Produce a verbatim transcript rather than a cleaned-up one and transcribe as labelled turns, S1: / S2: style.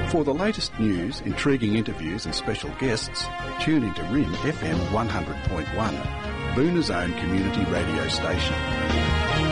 S1: For the latest news, intriguing interviews and special guests, tune into R I M F M one hundred point one, Boona's own community radio station.